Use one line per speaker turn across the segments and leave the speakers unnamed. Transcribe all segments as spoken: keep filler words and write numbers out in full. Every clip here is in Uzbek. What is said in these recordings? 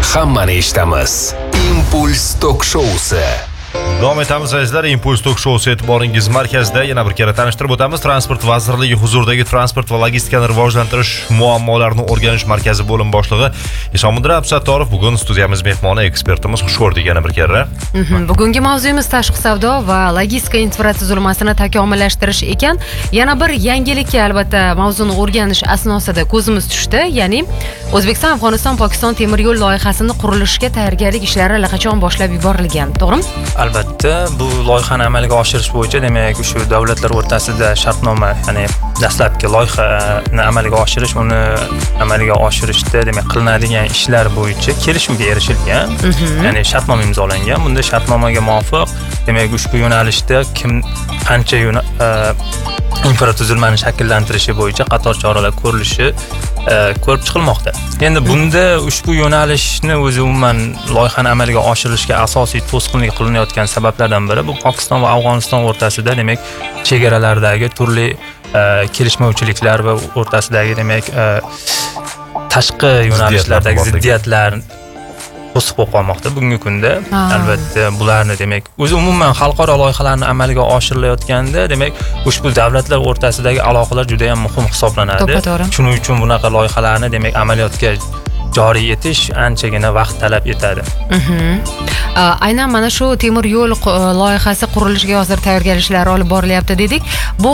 hammani eshitamiz. Impuls Talk Show'si.
Davom etamiz azizlar, Impuls Talk Show'si e'tiboringiz markazida. Yana bir kere tanishtirib o'tamiz. Transport vazirligi huzuridagi transport va logistikani rivojlantirish muammolarini o'rganish markazi bo'lim boshlig'i Isomiddin Abdusattorov bugun studiyamiz mehmoni, ekspertimiz. Xush ko'rdik yana bir kere.
Bugungi mavzuyimiz tashqi savdo va logistika infratuzilmasini takomillashtirish ekan. Yana bir yangilikka albatta mavzuni o'rganish asnosida ko'zimiz tushdi. Ya'ni O'zbekiston, Afg'oniston, Pokiston temir yo'l loyihasini qurilishga tayyorgarlik ishlari allaqachon boshlab yuborilgan, to'g'rimi?
Albatta, bu loyihani amalga oshirish bo'yicha, demak, shu davlatlar o'rtasida shartnoma, ya'ni dastlabki loyihani amalga oshirish, uni amalga oshirishda, demak, qilinadigan ishlar bo'yicha kelishuvga erishilgan. Ya'ni shartnoma imzolangan. Bunda shartnomaga muvofiq, demak, ushbu yo'nalishda kim qancha yo'na infratuzilmani shakllantirishi bo'yicha qator choralar ko'rilishi ko'rib chiqilmoqda. Endi bunda ushbu yo'nalishni o'zi umuman loyihani amalga oshirishga asosiy to'sqinlik qilinayotgan sabablardan biri bu Pokiston va Afg'oniston o'rtasida, demak, chegaralardagi turli kelishmovchiliklar va o'rtasidagi, demak, tashqi yo'nalishlardagi ziddiyatlar to'siq bo'lib qolmoqda bugungi kunda. Albatta, bularni, demak, o'zi umuman xalqaro loyihalarni amalga oshirilayotganda, demak, ushbu davlatlar o'rtasidagi aloqalar juda ham muhim hisoblanadi. Shuning uchun bunaqa loyihalarni, demak, amaliyotga joriy etish anchagina vaqt talab etadi.
Aynan mana shu temir yo'l loyihasi qurilishiga hozir tayyorgarliklar olib borilyapti dedik. Bu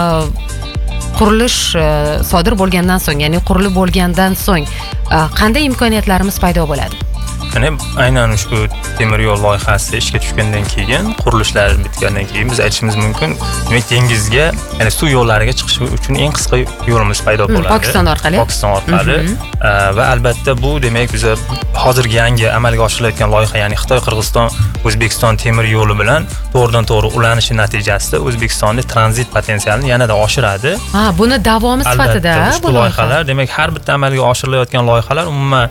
qurilish sodir bo'lgandan so'ng, ya'ni qurilib bo'lgandan so'ng qanday imkoniyatlarimiz paydo bo'ladi?
Ya'ni aynan ushbu temir yo'l loyihasi ishga tushgandan keyin, qurilishlar bitgandan keyin biz aytishimiz mumkin, demak, dengizga, ya'ni suv yo'llariga chiqish uchun eng qisqa yo'limiz paydo bo'ladi.
Pokiston orqali.
Pokiston orqali. Va albatta bu, demak, biz hozirgi yangi amalga oshirilayotgan loyiha, ya'ni Xitoy, Qirg'iziston, O'zbekiston temir yo'li bilan to'g'ridan-to'g'ri ulanishi natijasida O'zbekistonning tranzit potensialini yanada oshiradi.
Ha, buni davomi sifatida
bu loyihalar, demak, har bitta amalga oshirilayotgan loyihalar umuman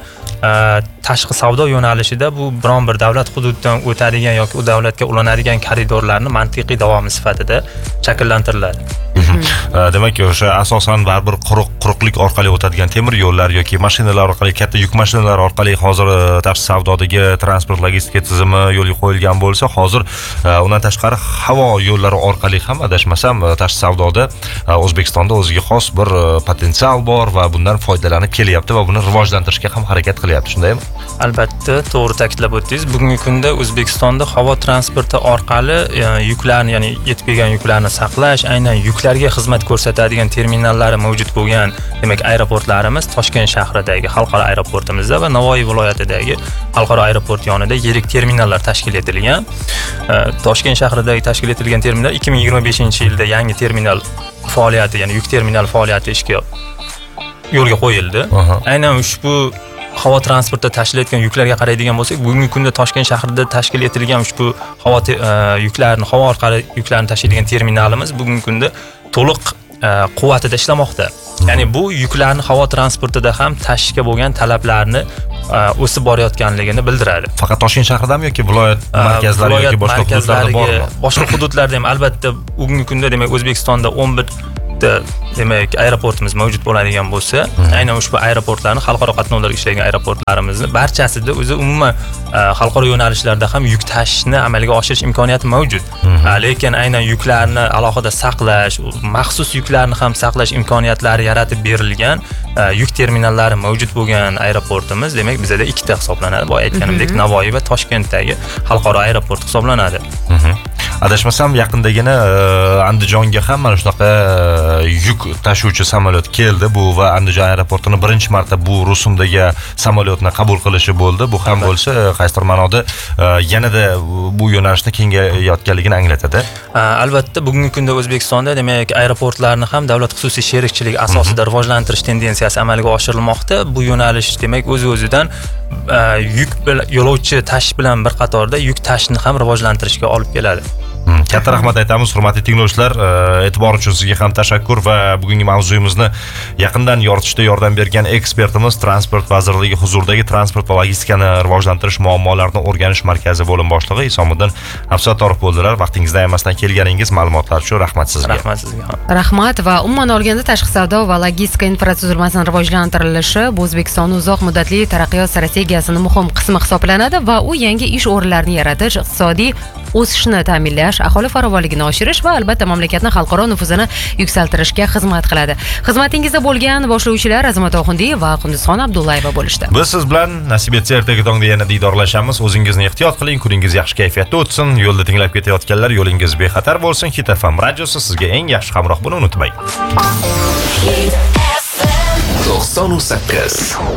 tashqi savdo yo'nalishida bu biron bir davlat hududidan o'tadigan yoki u davlatga ulanadigan koridorlarni mantiqiy davomi sifatida shakllantiriladi.
Demak, o'sha asosan baribir quruq quruqlik orqali o'tadigan temir yo'llar yoki mashinalar orqali, katta yuk mashinalar orqali hozir tashqi savdodagi transport logistika tizimi yo'lga qo'yilgan bo'lsa, hozir undan tashqari havo yo'llari orqali ham adashmasam tashqi savdoda O'zbekistonda o'ziga xos bir potensial bor va bundan foydalanib kelyapti va buni rivojlantirishga ham harakat qilyapti, shundaymi?
Albatta, to'g'ri ta'kidlab o'tdingiz. Bugungi kunda O'zbekistonda havo transporti orqali yuklarni, ya'ni yetib kelgan yuklarni saqlash, aynan yuklarga xizmat ko'rsatadigan terminallari mavjud bo'lgan, demak, aeroportlarimiz Toshkent shahridagi xalqaro aeroportimizda va Navoiy viloyatidagi xalqaro aeroport yonida yirik terminallar tashkil etilgan. Toshkent shahridagi tashkil etilgan terminal ikki ming yigirma beshinchi yilda yangi terminal faoliyati, ya'ni yuk terminal faoliyati ishga yo'lga qo'yildi. Aynan ushbu havo transportida tashilayotgan yuklarga qaraydigan bo'lsak, bugungi kunda Toshkent shahrida tashkil etilgan ushbu havo yuklarni, havo orqali yuklarni tashiydigan terminalimiz bugungi kunda to'liq quvvatida ishlamoqda. Ya'ni bu yuklarni havo transportida ham tashishga bo'lgan talablarni o'sib borayotganligini bildiradi.
Faqat Toshkent shahridami yoki viloyat markazlari yoki boshqa hududlarda bormi?
Boshqa hududlarda ham albatta bugungi kunda, demak, O'zbekistonda o'n bir demak, aeroportimiz mavjud bo'ladigan bo'lsa, aynan ushbu aeroportlarni, xalqaro qatnovlarga ishlaydigan aeroportlarimizni barchasida o'zi umuman xalqaro yo'nalishlarda ham yuk tashishni amalga oshirish imkoniyati mavjud. Lekin aynan yuklarni alohida saqlash, maxsus yuklarni ham saqlash imkoniyatlari yaratib berilgan yuk terminallari mavjud bo'lgan aeroportimiz, demak, bizda ikkita hisoblanadi. Bu aytganimdek, Navoiy va Toshkentdagi xalqaro aeroport hisoblanadi.
Adashmasam yaqindagina Andijonga ham mana shunaqa yuk tashuvchi samolyot keldi. Bu va Andijon aeroportini birinchi marta bu rusumdagi samolyotni qabul qilishi bo'ldi. Bu ham bo'lsa, qaysidir ma'noda yanada bu yo'nalishni kengayotganligini anglatadi.
Albatta, bugungi kunda O'zbekistonda, demak, aeroportlarni ham davlat xususiy sherikchilik asosida rivojlantirish tendensiyasi amalga oshirilmoqda. Bu yo'nalish, demak, o'z-o'zidan yuk yo'lovchi tashish bilan bir qatorda yuk tashishni ham rivojlantirishga olib keladi.
Katta rahmat aytamiz, hurmatli tinglovchilar. E'tibor uchun sizga ham tashakkur va bugungi mavzuyimizni yaqindan yoritishda yordam bergan ekspertimiz Transport vazirligi huzuridagi transport va logistikani rivojlantirish muammolarini o'rganish markazi bo'lim boshlig'i Isomiddin Absattorov bo'ldilar. Vaqtingizdan aymasdan kelganingiz, ma'lumotlar uchun rahmat sizga.
Rahmat sizga.
Rahmat va umuman olganda tashqi savdo va logistika infratuzilmasining rivojlantirilishi bu O'zbekistonning uzoq muddatli taraqqiyot strategiyasining muhim qismi hisoblanadi va u yangi ish o'rinlarini yaratish, iqtisodiy o'sishni ta'minlash, aholi farovonligini oshirish va albatta mamlakatning xalqaro nufuzini yuksaltirishga xizmat qiladi. Xizmatingizda bo'lgan boshlovchilar Azimat Oxundiyev va Qunduzxon Abdullayeva bo'lishdi.
Biz siz bilan nasib etsa ertaga tongda yana diydorlashamiz. O'zingizni ehtiyot qiling, kuningiz yaxshi kayfiyatda o'tsin. Yo'lda tinglab ketayotganlar yo'lingiz bexatar bo'lsin. Hit F M radiosi sizga eng yaxshi hamroh bo'lishini unutmang.
to'qson sakkiz